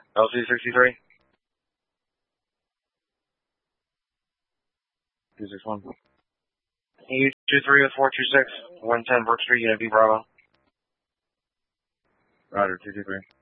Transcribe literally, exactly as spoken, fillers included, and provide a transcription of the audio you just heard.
L C sixty-three. two six one. E two three with four two six, one ten Brook Street, Unit B Bravo. Roger, two two three.